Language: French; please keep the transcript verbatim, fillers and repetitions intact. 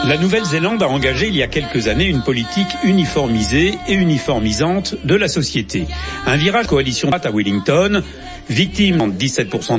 La Nouvelle-Zélande a engagé il y a quelques années une politique uniformisée et uniformisante de la société. Un virage coalition droite à Wellington, victime de dix-sept pour cent